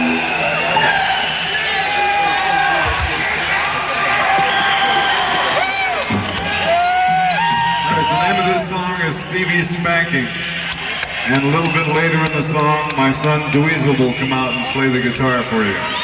Stevie's Spanking. And a little bit later in the song, my son Dweezil will come out and play the guitar for you.